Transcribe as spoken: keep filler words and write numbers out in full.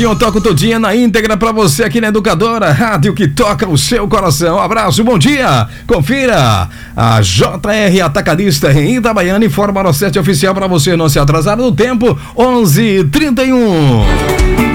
Eu toco todinha na íntegra pra você aqui na Educadora, rádio que toca o seu coração. Um abraço, bom dia. Confira a J R Atacadista em Itabaiana, informa no sete oficial pra você não se atrasar no tempo, onze e trinta e um.